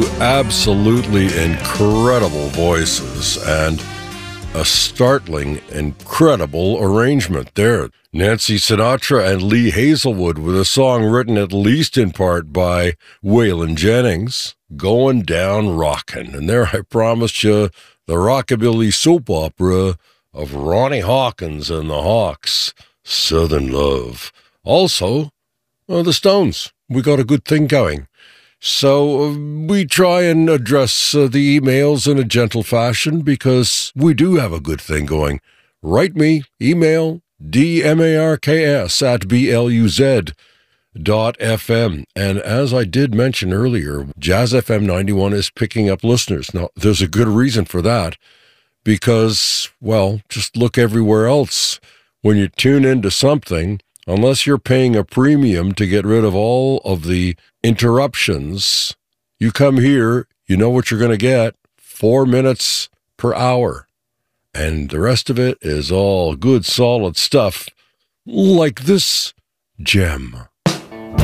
Absolutely incredible voices and a startling, incredible arrangement there. Nancy Sinatra and Lee Hazelwood with a song written at least in part by Waylon Jennings, Going Down Rockin'. And there I promised you the rockabilly soap opera of Ronnie Hawkins and the Hawks, Southern Love. Also, the Stones. We got a good thing going. So we try and address the emails in a gentle fashion because we do have a good thing going. Write me, email dmarks@bluz.fm. And as I did mention earlier, Jazz FM 91 is picking up listeners. Now, there's a good reason for that because, well, just look everywhere else. When you tune into something, unless you're paying a premium to get rid of all of the interruptions, you come here, you know what you're going to get, 4 minutes per hour. And the rest of it is all good, solid stuff like this gem.